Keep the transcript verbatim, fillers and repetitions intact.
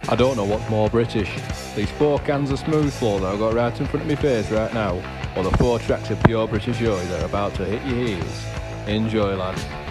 I don't know what's more British, these four cans of smooth flow that I've got right in front of my face right now, or the four tracks of pure British joy that are about to hit your ears. Enjoy, lad.